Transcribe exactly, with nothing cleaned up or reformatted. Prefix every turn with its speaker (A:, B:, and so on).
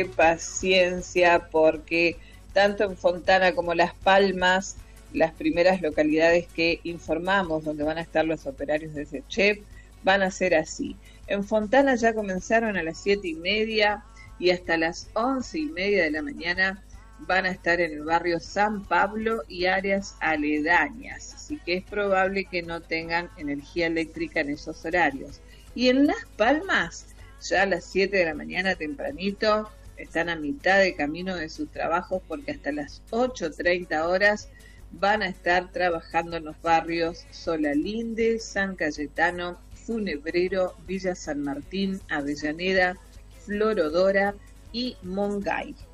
A: paciencia, porque tanto en Fontana como Las Palmas, las primeras localidades que informamos donde van a estar los operarios de SECHEP, van a ser así. En Fontana ya comenzaron a las siete y media y hasta las once y media de la mañana van a estar en el barrio San Pablo y áreas aledañas, así que es probable que no tengan energía eléctrica en esos horarios. Y en Las Palmas, ya a las siete de la mañana tempranito, están a mitad de camino de sus trabajos porque hasta las ocho treinta horas van a estar trabajando en los barrios Solalinde, San Cayetano, Funebrero, Villa San Martín, Avellaneda, Florodora y Mongay.